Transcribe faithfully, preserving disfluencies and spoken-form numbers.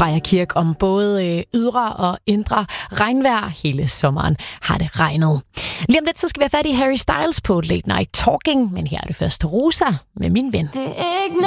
Freja Kirk om både øh, ydre og indre regnvejr. Hele sommeren har det regnet. Lige om lidt, så skal vi have fat i Harry Styles på Late Night Talking, men her er det først Rosa med Min Ven.